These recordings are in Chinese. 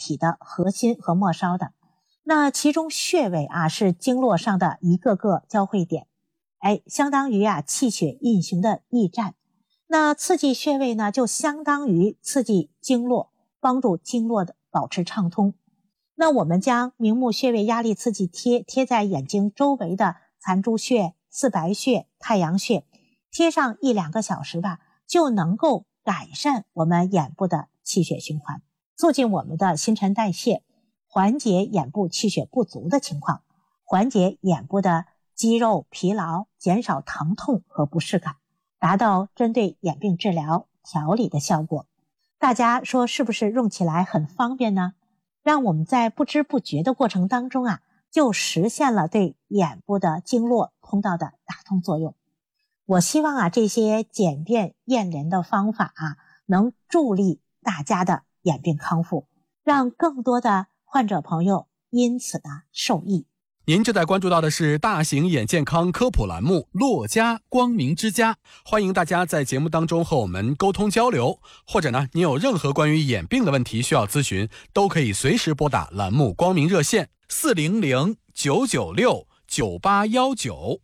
体的核心和末梢的。那其中穴位是经络上的一个个交汇点，相当于气血运行的驿站。那刺激穴位呢，就相当于刺激经络，帮助经络的保持畅通。那我们将明目穴位压力刺激贴在眼睛周围的残珠穴、四白穴、太阳穴，贴上1-2个小时吧，就能够改善我们眼部的气血循环，促进我们的新陈代谢，缓解眼部气血不足的情况，缓解眼部的肌肉疲劳，减少疼痛和不适感，达到针对眼病治疗调理的效果。大家说是不是用起来很方便呢？让我们在不知不觉的过程当中就实现了对眼部的经络通道的打通作用。我希望这些简便验人的方法能助力大家的眼病康复，让更多的患者朋友因此的受益。 您正在关注到的是大型眼健康科普栏目骆家光明之家，欢迎大家在节目当中和我们沟通交流，或者呢，您有任何关于眼病的问题需要咨询，都可以随时拨打栏目光明热线400-996-9819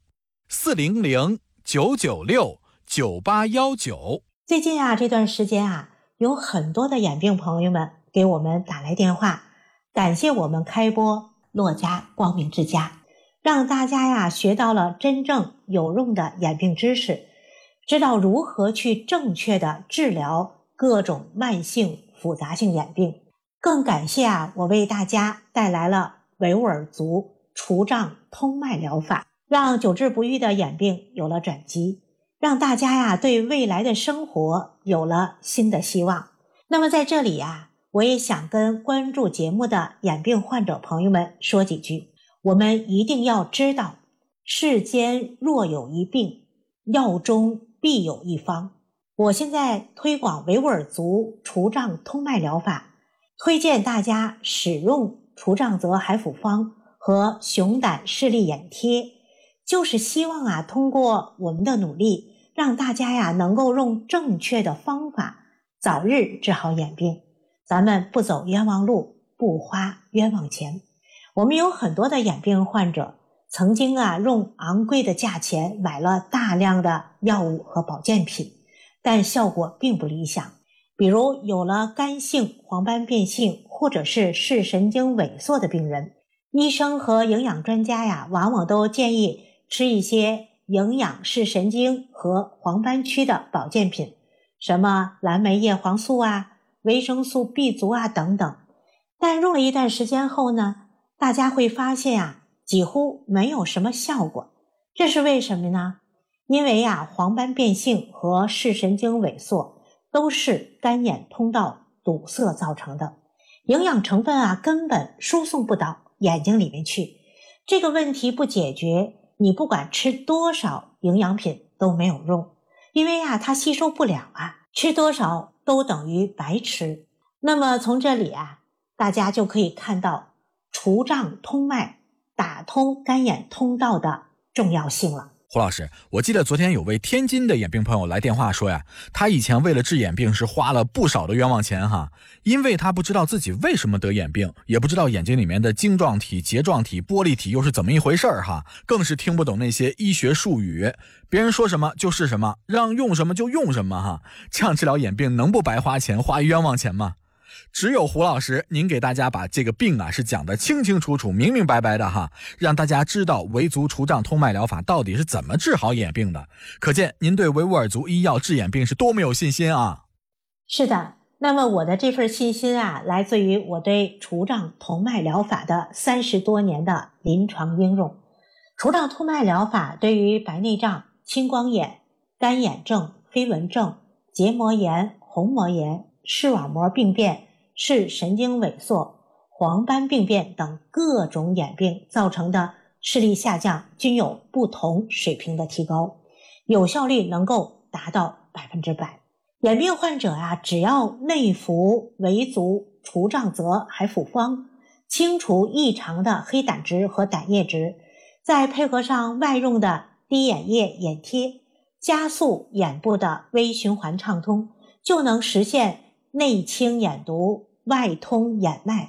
400-996-9819。 最近这段时间有很多的眼病朋友们给我们打来电话，感谢我们开播骆家光明之家，让大家学到了真正有用的眼病知识，知道如何去正确的治疗各种慢性复杂性眼病。更感谢我为大家带来了维吾尔族除障通脉疗法，让久治不愈的眼病有了转机，让大家对未来的生活有了新的希望。那么在这里我也想跟关注节目的眼病患者朋友们说几句。我们一定要知道，世间若有一病，药中必有一方。我现在推广维吾尔族除障通脉疗法，推荐大家使用除障泽海府方和熊胆视力眼贴，就是希望通过我们的努力，让大家能够用正确的方法早日治好眼病。咱们不走冤枉路，不花冤枉钱。我们有很多的眼病患者曾经用昂贵的价钱买了大量的药物和保健品，但效果并不理想。比如有了肝性黄斑变性或者是视神经萎缩的病人，医生和营养专家往往都建议吃一些营养视神经和黄斑区的保健品，什么蓝莓叶黄素维生素 B 族等等。但用了一段时间后呢，大家会发现几乎没有什么效果。这是为什么呢？因为黄斑变性和视神经萎缩都是干眼通道堵塞造成的，营养成分根本输送不到眼睛里面去。这个问题不解决，你不管吃多少营养品都没有用，因为它吸收不了吃多少都等于白吃。那么从这里大家就可以看到除障通脉打通干眼通道的重要性了。 胡老师，我记得昨天有位天津的眼病朋友来电话说他以前为了治眼病是花了不少的冤枉钱因为他不知道自己为什么得眼病，也不知道眼睛里面的晶状体、睫状体、玻璃体又是怎么一回事更是听不懂那些医学术语，别人说什么就是什么，让用什么就用什么这样治疗眼病能不白花钱花冤枉钱吗？只有胡老师您给大家把这个病是讲得清清楚楚明明白白的让大家知道维族除障通脉疗法到底是怎么治好眼病的，可见您对维吾尔族医药治眼病是多么有信心是的，那么我的这份信心来自于我对除障通脉疗法的30多年的临床应用。除障通脉疗法对于白内障、青光眼、干眼症、飞蚊症、结膜炎、虹膜炎、视网膜病变、视神经萎缩、黄斑病变等各种眼病造成的视力下降均有不同水平的提高，有效率能够达到100%。眼病患者只要内服维族除障泽海府方，清除异常的黑胆汁和胆液质，再配合上外用的滴眼液眼贴，加速眼部的微循环畅通，就能实现内清眼毒、外通眼脉，